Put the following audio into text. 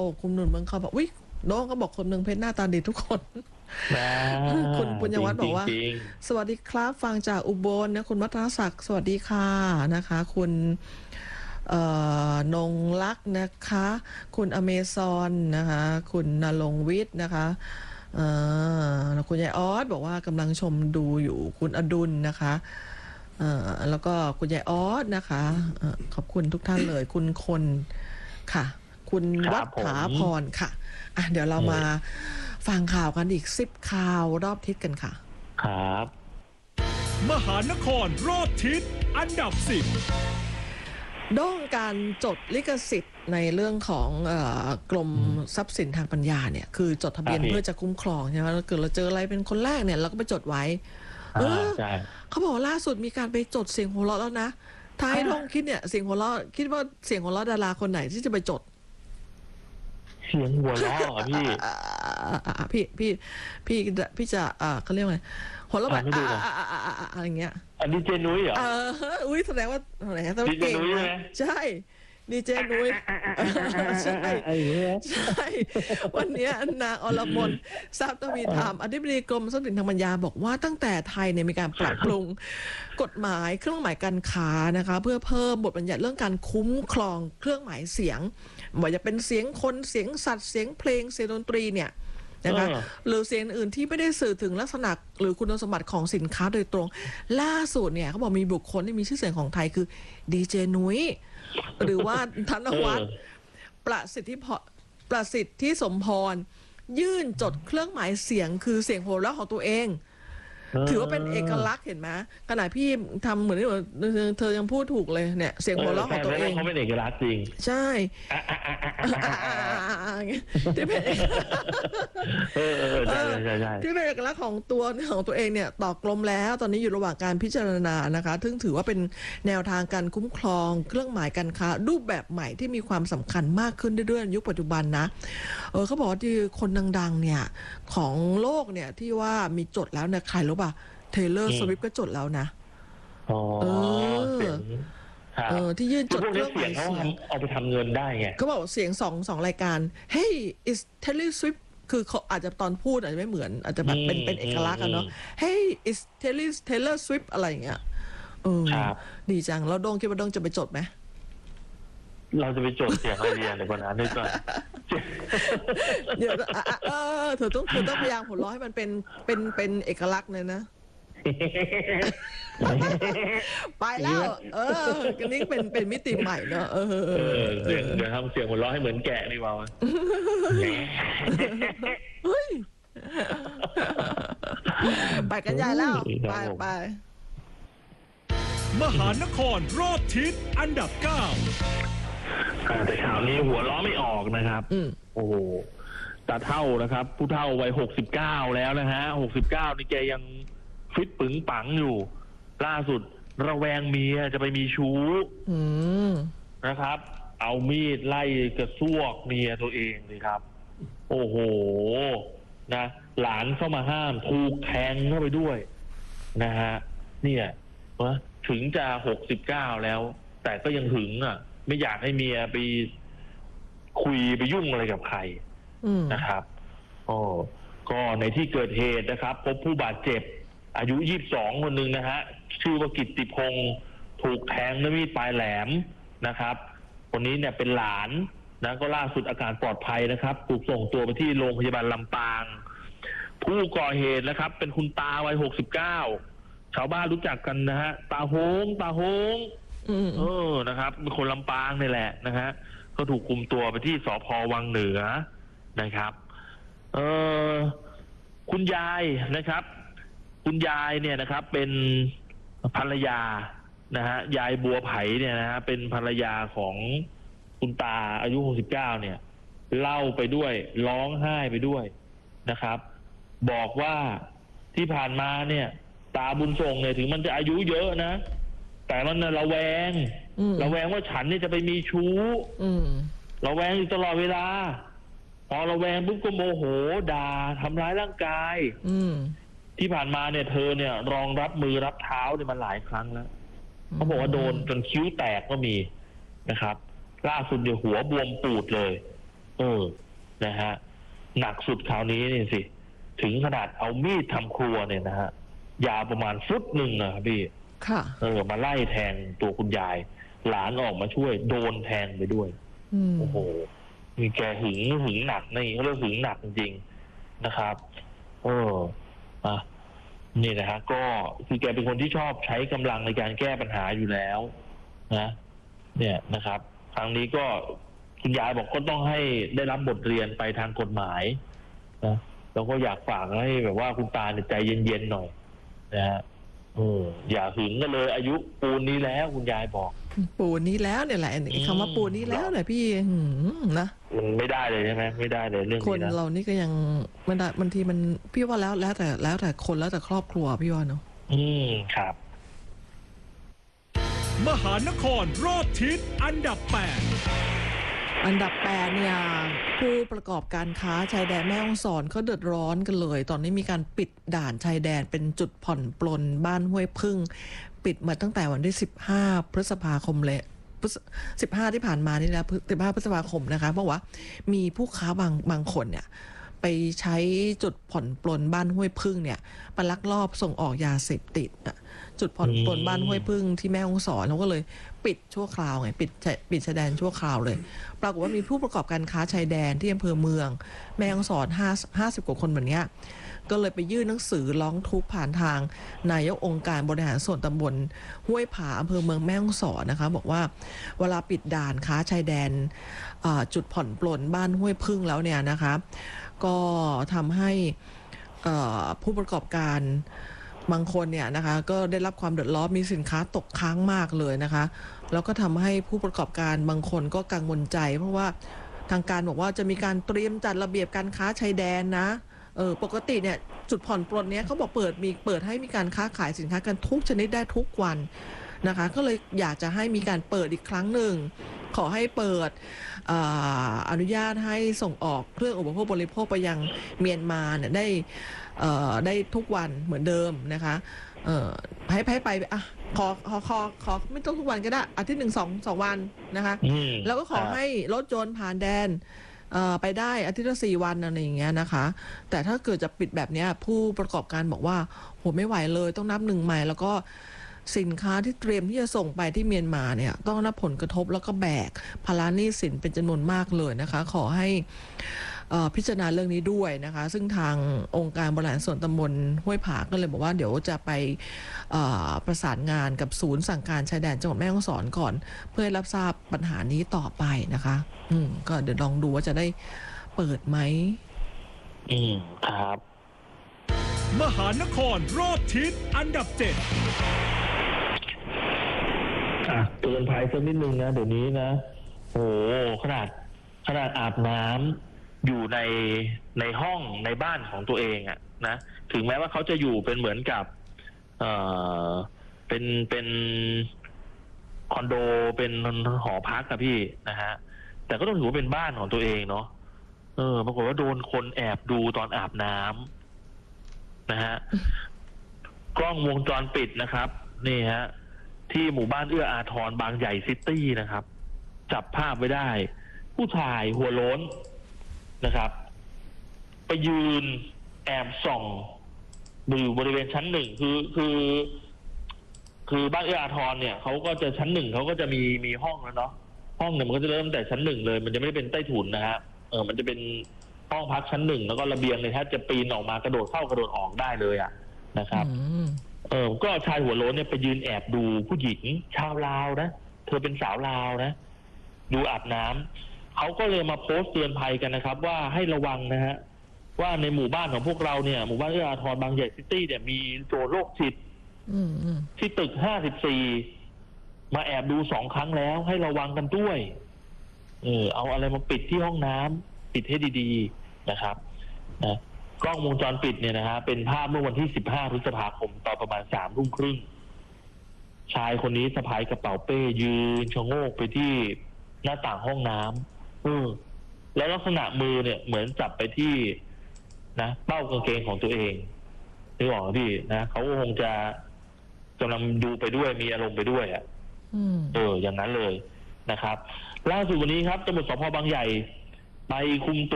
คุณหนุนเมืองเขาบอกวิโด้งก็บอกคนเมืองเพชรหน้าตาดีทุกคนคุณปุญญวัฒน์บอกว่าสวัสดีครับฟังจากอุบลนะคุณวัฒนศักดิ์สวัสดีค่ะนะคะคุณนงลักษ์นะคะคุณอเมซอนนะคะคุณณรงค์วิทย์นะคะคุณยายออสบอกว่ากำลังชมดูอยู่คุณอดุลนะคะแล้วก็คุณยายออสนะคะขอบคุณทุกท่านเลยคุณคนค่ะคุณวัฒนาพรค่ะเดี๋ยวเรามาฟังข่าวกันอีก10ข่าวรอบทิศกันค่ะครับมหานครรอบทิศอันดับ10 ด้องการจดลิขสิทธิ์ในเรื่องของกรมทรัพย์สินทางปัญญาเนี่ยคือจดทะเบียนเพื่อจะคุ้มครองใช่ไหมเกิดเราเจออะไรเป็นคนแรกเนี่ยเราก็ไปจดไว้เขาบอกล่าสุดมีการไปจดเสียงหัวเราะแล้วนะท้ายท้องคิดเนี่ยเสียงหัวเราะคิดว่าเสียงหัวเราะดาราคนไหนที่จะไปจดเสียงหัวเราะพี่จะเขาเรียกว่าหัวเราะแบบอะไรเงี้ยดีเจนุ้ยเหรออุ้ยแสดงว่าอะไรนะต้องเก่งใช่ดีเจนุ้ยใช่วันนี้นางอรมนทรัพย์ทวีธรรมอธิบดีกรมทรัพย์สินทางปัญญาบอกว่าตั้งแต่ไทยเนี่ยมีการปรับปรุงกฎหมายเครื่องหมายการค้านะคะเพื่อเพิ่มบทบัญญัติเรื่องการคุ้มครองเครื่องหมายเสียงว่าจะเป็นเสียงคนเสียงสัตว์เสียงเพลงเสียงดนตรีเนี่ยนะคะหรือเสียงอื่นที่ไม่ได้สื่อถึงลักษณะหรือคุณสมบัติของสินค้าโดยตรงล่าสุดเนี่ยเขาบอกมีบุคคลที่มีชื่อเสียงของไทยคือดีเจนุ้ยหรือว่าธนวัฒน์ประสิทธิสมพรยื่นจดเครื่องหมายเสียงคือเสียงหัวเราะของตัวเองถือว่าเป็นเอกลักษณ์เห็นไหมขณะพี่ทำเหมือนที่เธอยังพูดถูกเลยเนี่ยเสียงหัวเราะของตัวเองเขาเป็นเอกลักษณ์จริงใช่ที่เป็นที่เป็นเอกลักษณ์ของตัวเองเนี่ยต่อกรมแล้วตอนนี้อยู่ระหว่างการพิจารณานะคะซึ่งถือว่าเป็นแนวทางการคุ้มครองเครื่องหมายการค้ารูปแบบใหม่ที่มีความสำคัญมากขึ้นเรื่อยๆในยุคปัจจุบันนะเขาบอกที่คนดังๆเนี่ยของโลกเนี่ยที่ว่ามีจดแล้วเนี่ยใครรู้ป่ะเทเลอร์สวิฟต์ก็จดแล้วนะที่ยื่นจดเครื่องหมายเสียงเอาไปทำเงินได้ไงเขาบอกเสียงสองรายการ Hey is Taylor Swift คือเขาอาจจะตอนพูดอาจจะไม่เหมือนอาจจะแบบเป็นเอกลักษณ์กันเนาะ Hey is Taylor Swift อะไรอย่างเงี้ยดีจังแล้วโดงคิดว่าโดงจะไปจดไหมเราจะไปจดเสียงอะไรเรียนในวันนั้นด้วยก่อนเดี๋ยวเธอต้องพยายามหัวเราะให้มันเป็นเอกลักษณ์เลยนะไปแล้วกันนี้เป็นมิติใหม่เนอะเดี๋ยวทำเสียงหัวเราะให้เหมือนแกะดีกว่าไปกันใหญ่แล้วไปมหานครรอบทิศอันดับ9 แต่ข่าวนี้หัวล้อไม่ออกนะครับโอ้โหตาเท่านะครับผู้เท่าวัย69แล้วนะฮะ69นี่แกยังฟิตปึงปังอยู่ล่าสุดระแวงเมียจะไปมีชู้นะครับเอามีดไล่กระซวกเมียตัวเองเลยครับโอ้โหนะหลานเข้ามาห้ามถูกแทงเข้าไปด้วยนะฮะเนี่ยถึงจะ69แล้วแต่ก็ยังหึงไม่อยากให้เมียไปคุยไปยุ่งอะไรกับใครนะครับก็ในที่เกิดเหตุนะครับพบผู้บาดเจ็บอายุ22คนหนึ่งนะฮะชื่อว่ากิตติพงศ์ถูกแทงด้วยมีดปลายแหลมนะครับคนนี้เนี่ยเป็นหลานนะก็ล่าสุดอาการปลอดภัยนะครับถูกส่งตัวไปที่โรงพยาบาลลำปางผู้ก่อเหตุนะครับเป็นคุณตาวัย69ชาวบ้านรู้จักกันนะฮะตาโฮงนะครับเป็นคนลำปางนี่แหละนะฮะก็ถูกคุมตัวไปที่สภ.วังเหนือนะครับคุณยายนะครับคุณยายเนี่ยนะครับเป็นภรรยานะฮะยายบัวไผ่เนี่ยนะฮะเป็นภรรยาของคุณตาอายุ69เนี่ยเล่าไปด้วยร้องไห้ไปด้วยนะครับบอกว่าที่ผ่านมาเนี่ยตาบุญส่งเนี่ยถึงมันจะอายุเยอะนะแต่มันระแวงว่าฉันเนี่ยจะไปมีชู้ระแวงอยู่ตลอดเวลาพอระแวงปุ๊บก็โมโหด่าทำร้ายร่างกายที่ผ่านมาเนี่ยเธอเนี่ยรองรับมือรับเท้าเนี่ยมาหลายครั้งแล้วเขาบอกว่าโดนจนคิ้วแตกก็มีนะครับล่าสุดเนี่ยหัวบวมปูดเลยนะฮะหนักสุดคราวนี้นี่สิถึงขนาดเอามีดทำครัวเนี่ยนะฮะยาวประมาณฟุตหนึ่งนะครับพี่ค่ะมาไล่แทงตัวคุณยายหลานออกมาช่วยโดนแทงไปด้วยโอ้โหมีแกหึงหนักนี่เขาเรียกหึงหนักจริงๆนะครับนี่นะฮะก็คือแกเป็นคนที่ชอบใช้กำลังในการแก้ปัญหาอยู่แล้วนะเนี่ยนะครับครั้งนี้ก็คุณยายบอกก็ต้องให้ได้รับบทเรียนไปทางกฎหมายนะแล้วก็อยากฝากให้แบบว่าคุณตาเนี่ยใจเย็นๆหน่อยนะฮะอย่าหึงกันเลยอายุปูนนี้แล้วคุณยายบอกปูนนี้แล้วเนี่ยแหละคำว่าปูนนี้แล้วเนี่ยพี่นะมันไม่ได้เลยใช่ไหมไม่ได้เลยเรื่องนี้นะคนเรานี่ก็ยังมันบางทีมันพี่ว่าแล้วแต่คนแล้วแต่ครอบครัวพี่ว่าเนาะครับมหานครรอบทิศอันดับ 8เนี่ยผู้ประกอบการค้าชายแดนแม่ฮ่องสอนเขาเดือดร้อนกันเลยตอนนี้มีการปิดด่านชายแดนเป็นจุดผ่อนปลนบ้านห้วยพึ่งปิดมาตั้งแต่วันที่15 พฤษภาคมเลย15ที่ผ่านมานี่นะ15 พฤษภาคมนะคะเพราะว่ามีผู้ค้าบางคนเนี่ยไปใช้จุดผ่อนปลนบ้านห้วยพึ่งเนี่ยไปลักลอบส่งออกยาเสพติดจุดผ่อนปลนบ้านห้วยพึ่งที่แม่ฮ่องสอนเขาก็เลยปิดชั่วคราวไงปิดชายแดนชั่วคราวเลยปรากฏว่ามีผู้ประกอบการค้าชายแดนที่อำเภอเมืองแม่ฮ่องสอน50 กว่าคนแบบนี้ก็เลยไปยื่นหนังสือร้องทุกข์ผ่านทางนายกองค์การบริหารส่วนตำบลห้วยผาอำเภอเมืองแม่ฮ่องสอนนะคะบอกว่าเวลาปิดด่านค้าชายแดนจุดผ่อนปลนบ้านห้วยพึ่งแล้วเนี่ยนะคะก็ทำให้ผู้ประกอบการบางคนเนี่ยนะคะก็ได้รับความเดือดร้อนมีสินค้าตกค้างมากเลยนะคะแล้วก็ทำให้ผู้ประกอบการบางคนก็กังวลใจเพราะว่าทางการบอกว่าจะมีการเตรียมจัดระเบียบการค้าชายแดนนะปกติเนี่ยจุดผ่อนปลนเนี้ยเขาบอกเปิดให้มีการค้าขายสินค้ากันทุกชนิดได้ทุกวันนะคะก็เลยอยากจะให้มีการเปิดอีกครั้งหนึ่งขอให้เปิดอนุญาตให้ส่งออกเครื่องอุปโภคบริโภคไปยังเมียนมาเนี่ยได้ทุกวันเหมือนเดิมนะคะให้ไปขอไม่ต้องทุกวันก็ได้อาทิตย์1-2 วันนะคะแล้วก็ขอให้รถยนต์ผ่านแดนไปได้อาทิตย์ละ4 วันอะไรอย่างเงี้ยนะคะแต่ถ้าเกิดจะปิดแบบนี้ผู้ประกอบการบอกว่าโหไม่ไหวเลยต้องนับ1 ใหม่แล้วก็สินค้าที่เตรียมที่จะส่งไปที่เมียนมาเนี่ยต้องรับผลกระทบแล้วก็แบกภาระหนี้สินเป็นจำนวนมากเลยนะคะขอให้พิจารณาเรื่องนี้ด้วยนะคะซึ่งทางองค์การบริหารส่วนตำบลห้วยผาก็เลยบอกว่าเดี๋ยวจะไปประสานงานกับศูนย์สั่งการชายแดนจังหวัดแม่ฮ่องสอนก่อนเพื่อให้รับทราบปัญหานี้ต่อไปนะคะก็เดี๋ยวลองดูว่าจะได้เปิดไหมครับมหานครรอบทิศอันดับ 7 เตือนภัยสักนิดนึงนะเดี๋ยวนี้นะโอ้ขนาดอาบน้ำอยู่ในห้องในบ้านของตัวเองอะนะถึงแม้ว่าเขาจะอยู่เป็นเหมือนกับเป็นคอนโดเป็นหอพักอะพี่นะฮะแต่ก็ต้องถือว่าเป็นบ้านของตัวเองเนาะปรากฏว่าโดนคนแอบดูตอนอาบน้ำนะฮะกล้องวงจรปิดนะครับนี่ฮะที่หมู่บ้านเอื้ออาทรบางใหญ่ซิตี้นะครับจับภาพไว้ได้ผู้ชายหัวโล้นนะครับไปยืนแอบส่องอยู่บริเวณชั้น 1คือบ้านเอื้ออาทรเนี่ยเขาก็จะชั้น 1เขาก็จะมีห้องแล้วเนาะห้องเนี่ยมันก็จะเริ่มแต่ชั้น 1เลยมันจะไม่ได้เป็นใต้ถุนนะฮะมันจะเป็นห้องพักชั้น 1แล้วก็ระเบียงเนี่ยถ้าจะปีนออกมากระโดดเข้ากระโดดออกได้เลยอ่ะนะครับก็ชายหัวโล้นเนี่ยไปยืนแอบดูผู้หญิงชาวลาวนะเธอเป็นสาวลาวนะดูอาบน้ำเขาก็เลยมาโพสต์เตือนภัยกันนะครับว่าให้ระวังนะฮะว่าในหมู่บ้านของพวกเราเนี่ยหมู่บ้านเอื้ออาทรบางใหญ่ซิตี้เนี่ยมีโจรโรคจิตที่ตึก54มาแอบดู2 ครั้งแล้วให้ระวังกันด้วยเอาอะไรมาปิดที่ห้องน้ำปิดให้ดีๆนะครับนะกล้องวงจรปิดเนี่ยนะฮะเป็นภาพเมื่อวันที่15 พฤษภาคมตอนประมาณ3 ทุ่มครึ่งชายคนนี้สะพายกระเป๋าเป้ยืนชะโงกไปที่หน้าต่างห้องน้ำแล้วลักษณะมือเนี่ยเหมือนจับไปที่นะเป้ากางเกงของตัวเองนึกออกไหมพี่นะเขาคงจะกำลังดูไปด้วยมีอารมณ์ไปด้วยอ่ะอย่างนั้นเลยนะครับล่าสุดวันนี้ครับตำรวจสพ.บางใหญ่ไปคุมตัว